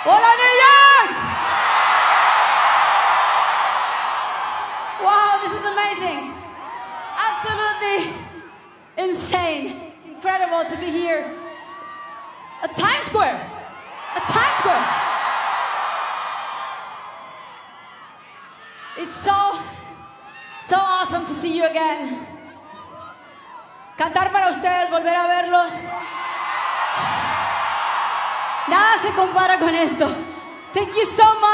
Hola, New York! Wow, this is amazing. Absolutely insane. Incredible to be here at Times Square. At Times Square. It's so awesome to see you again. Cantar para ustedes, volver a verlos. Nada se compara con esto. Thank you so much.